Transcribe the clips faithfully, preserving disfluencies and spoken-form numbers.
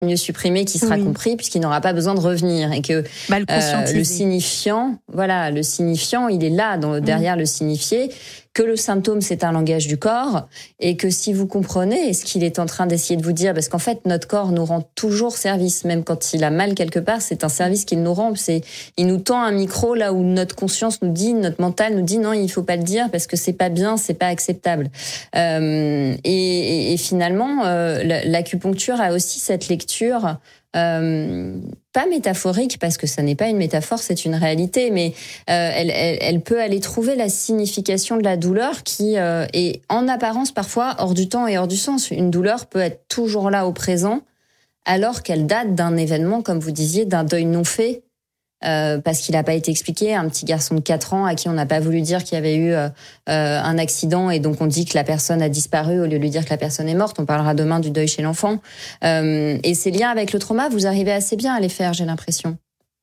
mieux supprimé, qui sera oui. compris puisqu'il n'aura pas besoin de revenir et que bah, le, euh, le signifiant, voilà, le signifiant, il est là dans, derrière mmh. le signifié, que le symptôme c'est un langage du corps et que si vous comprenez ce qu'il est en train d'essayer de vous dire, parce qu'en fait notre corps nous rend toujours service, même quand il a mal quelque part, c'est un service qu'il nous rend. C'est, il nous tend un micro là où notre conscience nous dit, notre mental nous dit non, il faut pas le dire parce que c'est pas bien, c'est pas acceptable. Euh, et, et, et finalement, euh, l'acupuncture a aussi cette lecture. Euh, pas métaphorique parce que ça n'est pas une métaphore, c'est une réalité, mais euh, elle, elle, elle peut aller trouver la signification de la douleur qui euh, est en apparence parfois hors du temps et hors du sens. Une douleur peut être toujours là au présent alors qu'elle date d'un événement, comme vous disiez, d'un deuil non fait. Euh, parce qu'il n'a pas été expliqué, un petit garçon de quatre ans à qui on n'a pas voulu dire qu'il y avait eu euh, un accident et donc on dit que la personne a disparu au lieu de lui dire que la personne est morte. On parlera demain du deuil chez l'enfant. Euh, et ces liens avec le trauma, vous arrivez assez bien à les faire, j'ai l'impression.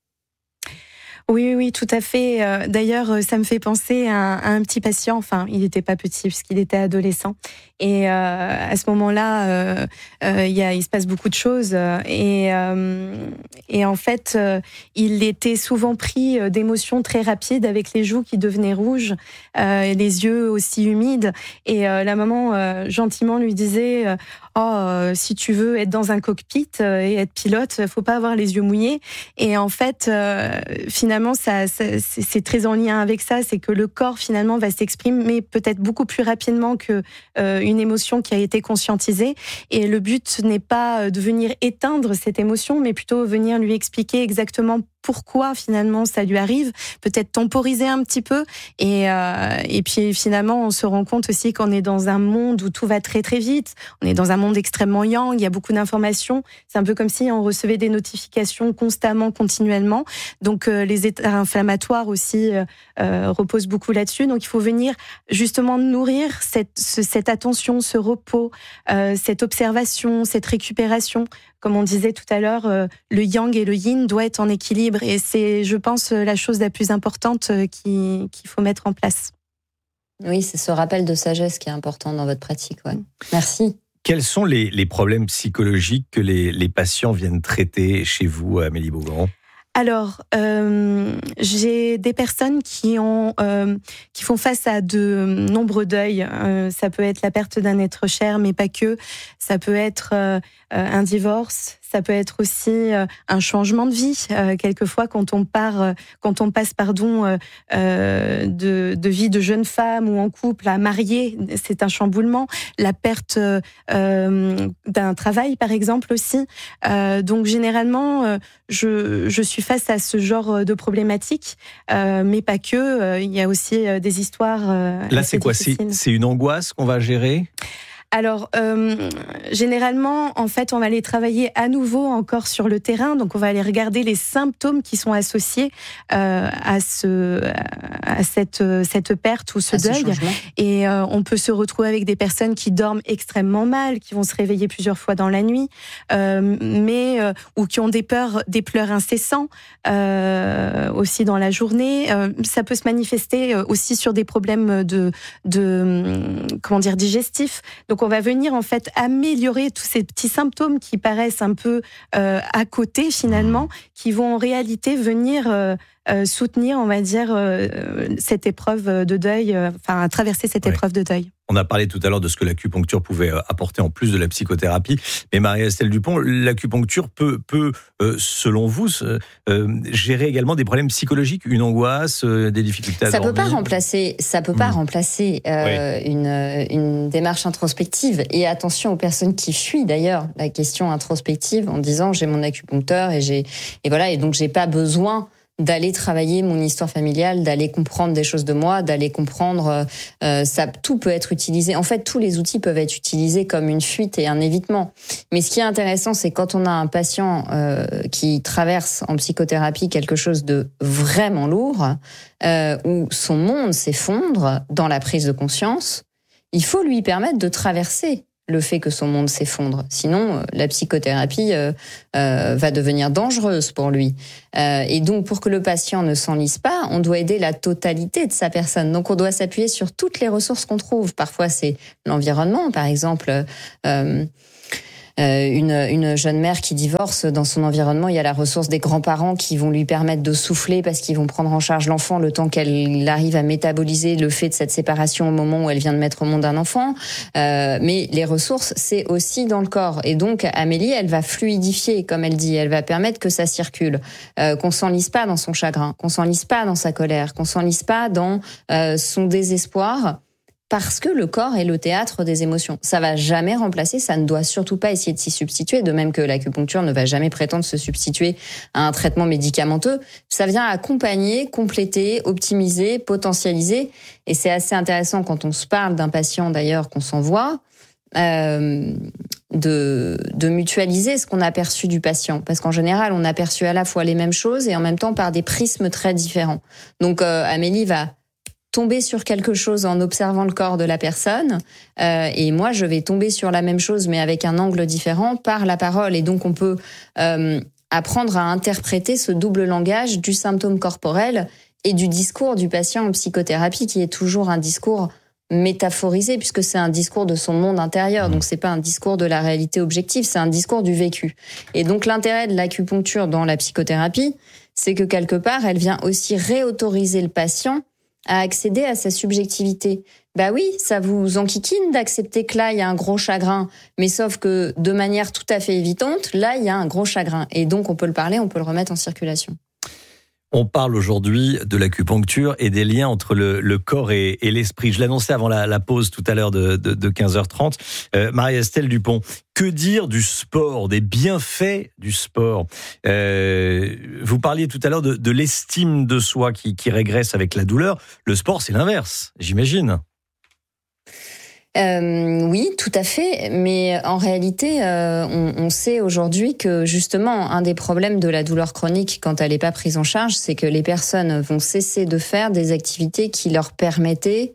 Oui, oui, tout à fait. D'ailleurs, ça me fait penser à un, à un petit patient. Enfin, il n'était pas petit puisqu'il était adolescent. Et euh, à ce moment-là, euh, euh, il, y a, il se passe beaucoup de choses. Et, euh, et en fait, euh, il était souvent pris d'émotions très rapides avec les joues qui devenaient rouges, euh, les yeux aussi humides. Et euh, la maman, euh, gentiment, lui disait euh, « Oh, euh, si tu veux être dans un cockpit euh, et être pilote, il ne faut pas avoir les yeux mouillés. » Et en fait, euh, finalement, ça, ça, c'est, c'est très en lien avec ça. C'est que le corps, finalement, va s'exprimer peut-être beaucoup plus rapidement que euh, une émotion qui a été conscientisée. Et le but n'est pas de venir éteindre cette émotion, mais plutôt venir lui expliquer exactement pourquoi finalement ça lui arrive, peut-être temporiser un petit peu. Et, euh, et puis finalement, on se rend compte aussi qu'on est dans un monde où tout va très très vite. On est dans un monde extrêmement yang, il y a beaucoup d'informations. C'est un peu comme si on recevait des notifications constamment, continuellement. Donc euh, les états inflammatoires aussi euh, euh, reposent beaucoup là-dessus. Donc il faut venir justement nourrir cette, ce, cette attention, ce repos, euh, cette observation, cette récupération. Comme on disait tout à l'heure, euh, le yang et le yin doivent être en équilibre. Et c'est, je pense, la chose la plus importante qui, qu'il faut mettre en place. Oui, c'est ce rappel de sagesse qui est important dans votre pratique. Ouais. Merci. Quels sont les, les problèmes psychologiques que les, les patients viennent traiter chez vous, Amélie Beaugrand ? Alors, euh, j'ai des personnes qui ont, euh, qui font face à de nombreux deuils. Euh, ça peut être la perte d'un être cher, mais pas que. Ça peut être euh, un divorce. Ça peut être aussi euh, un changement de vie. Euh, quelquefois, quand on part, euh, quand on passe, pardon, euh, euh, de, de vie de jeune femme ou en couple à mariée, c'est un chamboulement. La perte euh, d'un travail, par exemple, aussi. Euh, donc, généralement, euh, je, je suis face à ce genre de problématiques, euh, mais pas que. Euh, il y a aussi euh, des histoires. Euh, Là, c'est quoi ? C'est, c'est une angoisse qu'on va gérer ? Alors, euh, généralement, en fait, on va aller travailler à nouveau encore sur le terrain. Donc, on va aller regarder les symptômes qui sont associés euh, à ce, à cette, cette perte ou ce à deuil. Ce et euh, on peut se retrouver avec des personnes qui dorment extrêmement mal, qui vont se réveiller plusieurs fois dans la nuit, euh, mais euh, ou qui ont des peurs, des pleurs incessants euh, aussi dans la journée. Euh, ça peut se manifester aussi sur des problèmes de, de comment dire, digestifs. Donc, Donc, on va venir en fait améliorer tous ces petits symptômes qui paraissent un peu euh, à côté finalement, qui vont en réalité venir euh, euh, soutenir, on va dire, euh, cette épreuve de deuil, euh, enfin traverser cette ouais. épreuve de deuil. On a parlé tout à l'heure de ce que l'acupuncture pouvait apporter en plus de la psychothérapie. Mais Marie-Estelle Dupont, l'acupuncture peut, peut euh, selon vous, euh, gérer également des problèmes psychologiques, une angoisse, euh, des difficultés à ça dormir. Peut pas remplacer, ça peut pas mmh. remplacer euh, oui. une, une démarche introspective. Et attention aux personnes qui fuient d'ailleurs la question introspective en disant j'ai mon acupuncteur et j'ai et voilà et donc j'ai pas besoin d'aller travailler mon histoire familiale, d'aller comprendre des choses de moi, d'aller comprendre euh, ça, tout peut être utilisé. En fait, tous les outils peuvent être utilisés comme une fuite et un évitement. Mais ce qui est intéressant, c'est quand on a un patient euh, qui traverse en psychothérapie quelque chose de vraiment lourd, euh, où son monde s'effondre dans la prise de conscience, il faut lui permettre de traverser le fait que son monde s'effondre. Sinon, la psychothérapie euh, euh, va devenir dangereuse pour lui. Euh, et donc, pour que le patient ne s'enlise pas, on doit aider la totalité de sa personne. Donc, on doit s'appuyer sur toutes les ressources qu'on trouve. Parfois, c'est l'environnement, par exemple. Euh, euh, une, une jeune mère qui divorce, dans son environnement, il y a la ressource des grands-parents qui vont lui permettre de souffler parce qu'ils vont prendre en charge l'enfant le temps qu'elle arrive à métaboliser le fait de cette séparation au moment où elle vient de mettre au monde un enfant. Euh, mais les ressources, c'est aussi dans le corps. Et donc, Amélie, elle va fluidifier, comme elle dit. Elle va permettre que ça circule, euh, qu'on s'enlise pas dans son chagrin, qu'on s'enlise pas dans sa colère, qu'on s'enlise pas dans euh, son désespoir. Parce que le corps est le théâtre des émotions. Ça va jamais remplacer, ça ne doit surtout pas essayer de s'y substituer, de même que l'acupuncture ne va jamais prétendre se substituer à un traitement médicamenteux. Ça vient accompagner, compléter, optimiser, potentialiser. Et c'est assez intéressant quand on se parle d'un patient d'ailleurs qu'on s'envoie, euh, de, de mutualiser ce qu'on a perçu du patient. Parce qu'en général, on a perçu à la fois les mêmes choses et en même temps par des prismes très différents. Donc euh, Amélie va tomber sur quelque chose en observant le corps de la personne, euh, et moi je vais tomber sur la même chose mais avec un angle différent par la parole, et donc on peut euh, apprendre à interpréter ce double langage du symptôme corporel et du discours du patient en psychothérapie, qui est toujours un discours métaphorisé puisque c'est un discours de son monde intérieur, donc c'est pas un discours de la réalité objective, c'est un discours du vécu. Et donc l'intérêt de l'acupuncture dans la psychothérapie, c'est que quelque part elle vient aussi réautoriser le patient à accéder à sa subjectivité. Bah oui, ça vous enquiquine d'accepter que là, il y a un gros chagrin, mais sauf que de manière tout à fait évidente, là, il y a un gros chagrin. Et donc, on peut le parler, on peut le remettre en circulation. On parle aujourd'hui de l'acupuncture et des liens entre le, le corps et, et l'esprit. Je l'annonçais avant la, la pause tout à l'heure de, de, de quinze heures trente. Euh, Marie-Estelle Dupont, que dire du sport, des bienfaits du sport ? euh, Vous parliez tout à l'heure de, de l'estime de soi qui, qui régresse avec la douleur. Le sport, c'est l'inverse, j'imagine. Euh, oui, tout à fait. Mais en réalité, euh, on, on sait aujourd'hui que justement, un des problèmes de la douleur chronique, quand elle n'est pas prise en charge, c'est que les personnes vont cesser de faire des activités qui leur permettaient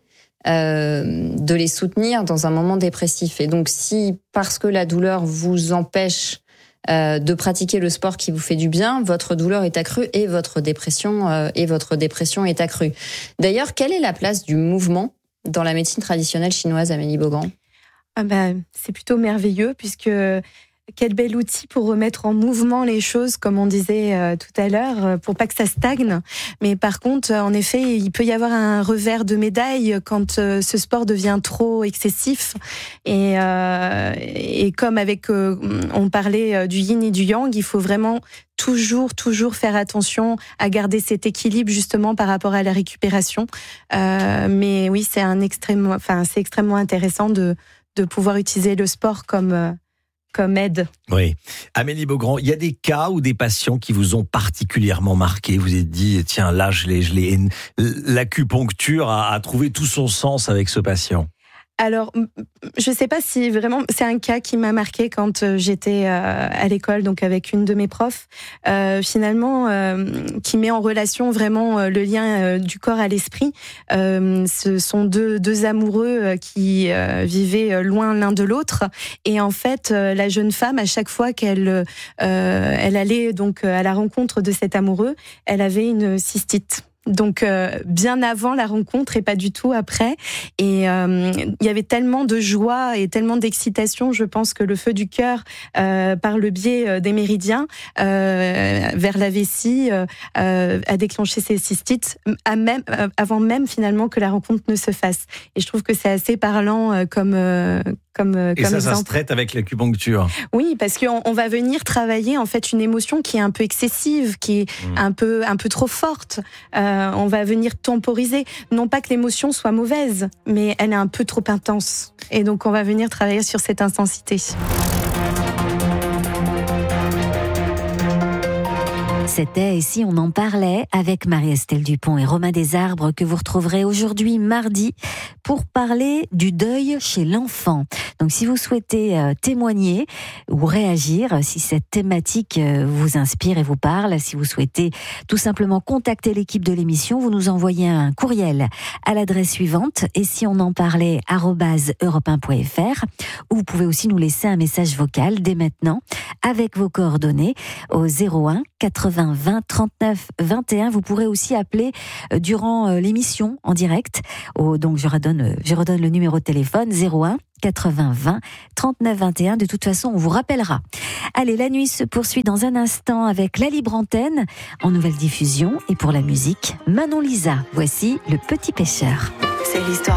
euh, de les soutenir dans un moment dépressif. Et donc, si parce que la douleur vous empêche euh, de pratiquer le sport qui vous fait du bien, votre douleur est accrue et votre dépression euh, et votre dépression est accrue. D'ailleurs, quelle est la place du mouvement dans la médecine traditionnelle chinoise, Amélie Beaugrand? Ah ben, c'est plutôt merveilleux, puisque quel bel outil pour remettre en mouvement les choses, comme on disait euh, tout à l'heure, pour pas que ça stagne. Mais par contre, en effet, il peut y avoir un revers de médaille quand euh, ce sport devient trop excessif. Et, euh, et comme avec, euh, on parlait du yin et du yang, il faut vraiment toujours, toujours faire attention à garder cet équilibre justement par rapport à la récupération. Euh, mais oui, c'est un extrêmement, enfin, c'est extrêmement intéressant de de pouvoir utiliser le sport comme euh, comme aide. Oui. Amélie Beaugrand, il y a des cas où des patients qui vous ont particulièrement marqué, vous êtes dit, tiens, là, je l'ai, je l'ai, l'acupuncture a, a trouvé tout son sens avec ce patient. Alors, je ne sais pas si vraiment, c'est un cas qui m'a marqué quand j'étais à l'école, donc avec une de mes profs, euh, finalement, euh, qui met en relation vraiment le lien du corps à l'esprit. Euh, ce sont deux, deux amoureux qui euh, vivaient loin l'un de l'autre, et en fait, la jeune femme, à chaque fois qu'elle euh, elle allait donc à la rencontre de cet amoureux, elle avait une cystite. Donc euh, bien avant la rencontre et pas du tout après. Et euh, il y avait tellement de joie et tellement d'excitation, je pense que le feu du cœur, euh, par le biais des méridiens euh, vers la vessie, euh, a déclenché ces cystites à même, avant même finalement que la rencontre ne se fasse. Et je trouve que c'est assez parlant euh, comme euh, Comme, et comme ça, exemple. Ça se traite avec l'acupuncture. Oui, parce qu'on on va venir travailler en fait une émotion qui est un peu excessive, qui est mmh. un peu un peu trop forte. Euh, on va venir temporiser. Non pas que l'émotion soit mauvaise, mais elle est un peu trop intense. Et donc on va venir travailler sur cette intensité. C'était « Et si on en parlait » avec Marie-Estelle Dupont et Romain Desarbres, que vous retrouverez aujourd'hui mardi pour parler du deuil chez l'enfant. Donc si vous souhaitez euh, témoigner ou réagir, si cette thématique euh, vous inspire et vous parle, si vous souhaitez tout simplement contacter l'équipe de l'émission, vous nous envoyez un courriel à l'adresse suivante et si on en parlait arobase europe un point f r, ou vous pouvez aussi nous laisser un message vocal dès maintenant avec vos coordonnées au zéro un quatre-vingts vingt trente-neuf vingt et un. Vous pourrez aussi appeler durant l'émission en direct. Oh, donc je redonne, je redonne le numéro de téléphone zéro un quatre-vingts vingt trente-neuf vingt et un. De toute façon, on vous rappellera. Allez, la nuit se poursuit dans un instant avec la libre antenne en nouvelle diffusion. Et pour la musique, Manon Lisa. Voici Le Petit Pêcheur. C'est l'histoire.